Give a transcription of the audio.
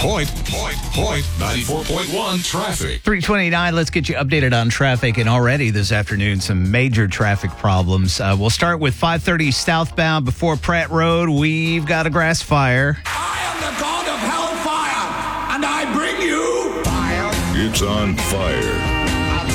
Point 94.1 traffic. 329, let's get you updated on traffic. And already this afternoon, some major traffic problems. We'll start with 530 southbound before Pratt Road. We've got a grass fire. I am the god of hellfire, and I bring you fire. It's on fire.